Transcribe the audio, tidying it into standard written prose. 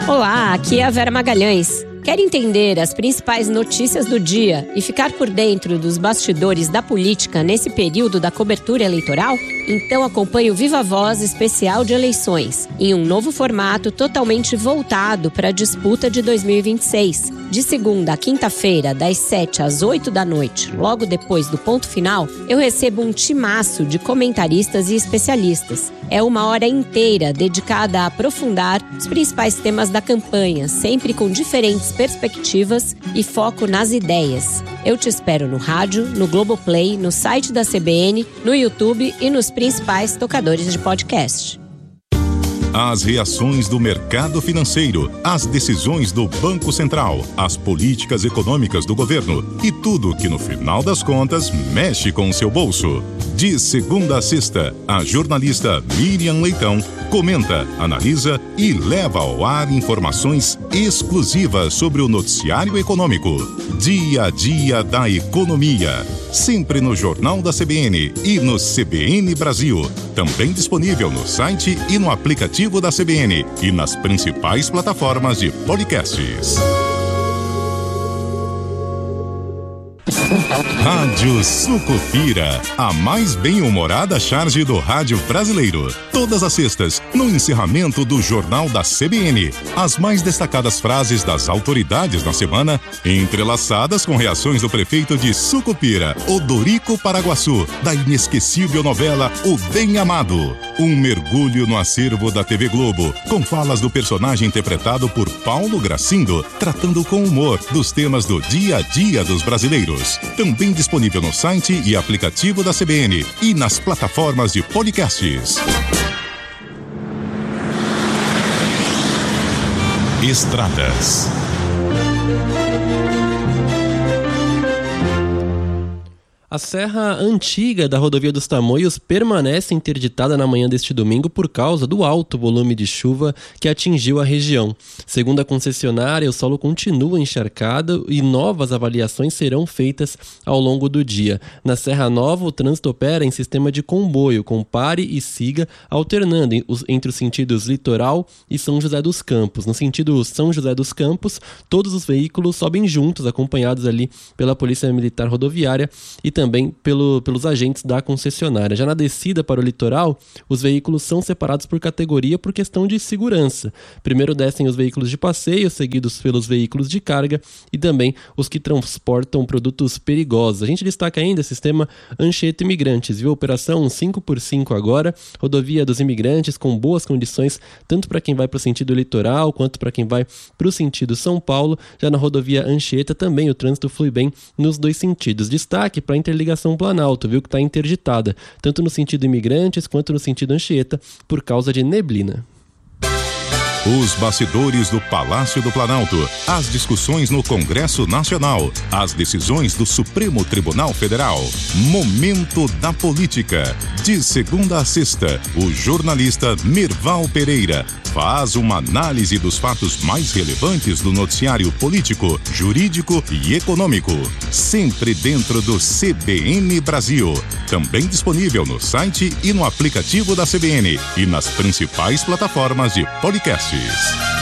Olá, aqui é a Vera Magalhães. Quer entender as principais notícias do dia e ficar por dentro dos bastidores da política nesse período da cobertura eleitoral? Então acompanhe o Viva Voz especial de eleições, em um novo formato totalmente voltado para a disputa de 2026. De segunda a quinta-feira, das 7 às 8 da noite, logo depois do ponto final, eu recebo um timaço de comentaristas e especialistas. É uma hora inteira dedicada a aprofundar os principais temas da campanha, sempre com diferentes perspectivas e foco nas ideias. Eu te espero no rádio, no Globoplay, no site da CBN, no YouTube e nos principais tocadores de podcast. As reações do mercado financeiro, as decisões do Banco Central, as políticas econômicas do governo e tudo que, no final das contas, mexe com o seu bolso. De segunda a sexta, a jornalista Miriam Leitão comenta, analisa e leva ao ar informações exclusivas sobre o noticiário econômico. Dia a dia da economia. Sempre no Jornal da CBN e no CBN Brasil. Também disponível no site e no aplicativo da CBN e nas principais plataformas de podcasts. Rádio Sucupira, a mais bem-humorada charge do rádio brasileiro. Todas as sextas, no encerramento do Jornal da CBN. As mais destacadas frases das autoridades na semana, entrelaçadas com reações do prefeito de Sucupira, Odorico Paraguaçu, da inesquecível novela O Bem Amado. Um mergulho no acervo da TV Globo, com falas do personagem interpretado por Paulo Gracindo, tratando com humor dos temas do dia a dia dos brasileiros. Também disponível no site e aplicativo da CBN e nas plataformas de podcasts. Estradas. A serra antiga da rodovia dos Tamoios permanece interditada na manhã deste domingo por causa do alto volume de chuva que atingiu a região. Segundo a concessionária, o solo continua encharcado e novas avaliações serão feitas ao longo do dia. Na Serra Nova, o trânsito opera em sistema de comboio, com pare e siga, alternando entre os sentidos litoral e São José dos Campos. No sentido São José dos Campos, todos os veículos sobem juntos, acompanhados ali pela Polícia Militar Rodoviária e também pelos agentes da concessionária. Já na descida para o litoral, os veículos são separados por categoria por questão de segurança. Primeiro descem os veículos de passeio, seguidos pelos veículos de carga e também os que transportam produtos perigosos. A gente destaca ainda o sistema Anchieta Imigrantes, viu? Operação 5x5 agora, rodovia dos imigrantes com boas condições, tanto para quem vai para o sentido litoral, quanto para quem vai para o sentido São Paulo. Já na rodovia Anchieta também o trânsito flui bem nos dois sentidos. Destaque para a interligação Planalto, viu, que está interditada, tanto no sentido imigrantes quanto no sentido Anchieta, por causa de neblina. Os bastidores do Palácio do Planalto, as discussões no Congresso Nacional, as decisões do Supremo Tribunal Federal. Momento da Política. De segunda a sexta, o jornalista Mirval Pereira faz uma análise dos fatos mais relevantes do noticiário político, jurídico e econômico. Sempre dentro do CBN Brasil. Também disponível no site e no aplicativo da CBN e nas principais plataformas de podcasts.